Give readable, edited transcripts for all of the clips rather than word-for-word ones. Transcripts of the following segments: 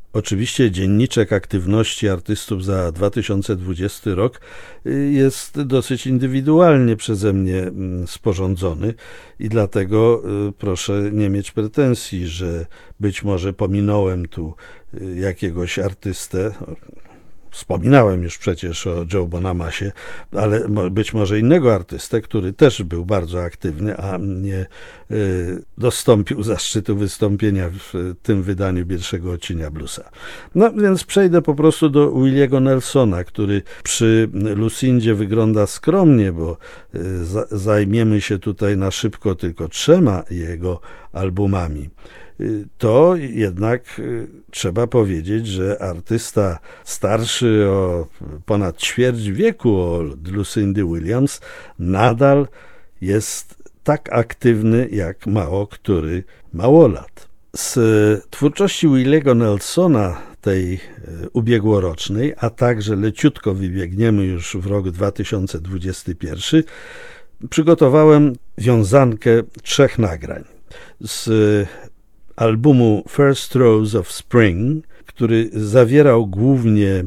Oczywiście dzienniczek aktywności artystów za 2020 rok jest dosyć indywidualnie przeze mnie sporządzony i dlatego proszę nie mieć pretensji, że być może pominąłem tu jakiegoś artystę. Wspominałem już przecież o Joe Bonamasie, ale być może innego artystę, który też był bardzo aktywny, a nie dostąpił zaszczytu wystąpienia w tym wydaniu pierwszego odcienia bluesa. No więc przejdę po prostu do Williego Nelsona, który przy Lucindzie wygląda skromnie, bo zajmiemy się tutaj na szybko tylko 3 jego albumami. To jednak trzeba powiedzieć, że artysta starszy o ponad ćwierć wieku od Lucindy Williams nadal jest tak aktywny jak mało który małolat. Z twórczości Williego Nelsona, tej ubiegłorocznej, a także leciutko wybiegniemy już w rok 2021, przygotowałem wiązankę 3 nagrań. Z albumu First Rose of Spring, który zawierał głównie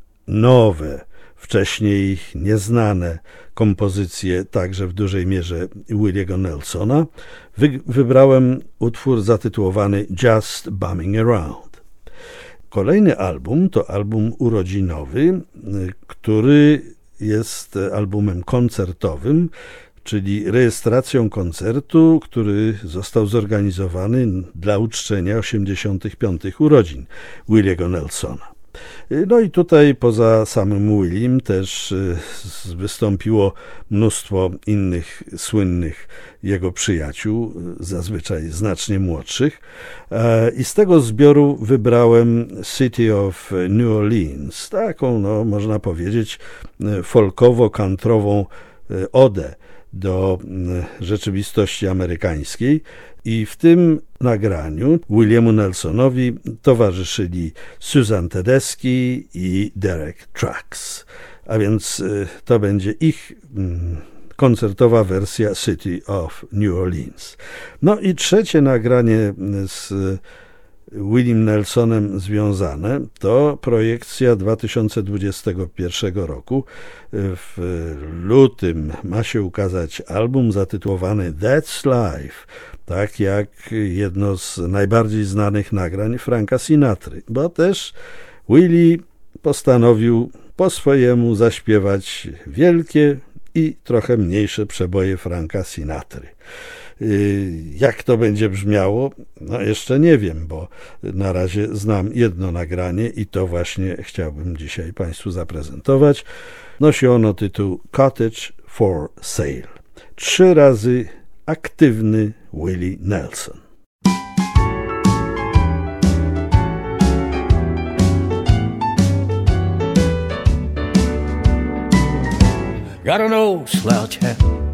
nowe, wcześniej nieznane kompozycje, także w dużej mierze Williego Nelsona, wybrałem utwór zatytułowany Just Bumming Around. Kolejny album to album urodzinowy, który jest albumem koncertowym, czyli rejestracją koncertu, który został zorganizowany dla uczczenia 85. urodzin Williego Nelsona. No i tutaj poza samym Willim też wystąpiło mnóstwo innych słynnych jego przyjaciół, zazwyczaj znacznie młodszych. I z tego zbioru wybrałem City of New Orleans, taką, no, można powiedzieć, folkowo-kantrową odę do rzeczywistości amerykańskiej i w tym nagraniu Williamu Nelsonowi towarzyszyli Susan Tedeschi i Derek Trucks, a więc to będzie ich koncertowa wersja City of New Orleans. No i trzecie nagranie z Willim Nelsonem związane to projekcja 2021 roku. W lutym ma się ukazać album zatytułowany That's Life, tak jak jedno z najbardziej znanych nagrań Franka Sinatry, bo też Willie postanowił po swojemu zaśpiewać wielkie i trochę mniejsze przeboje Franka Sinatry. Jak to będzie brzmiało? No jeszcze nie wiem, bo na razie znam jedno nagranie i to właśnie chciałbym dzisiaj Państwu zaprezentować. Nosi ono tytuł Cottage for Sale. 3 razy aktywny Willie Nelson. Got an old slouch hat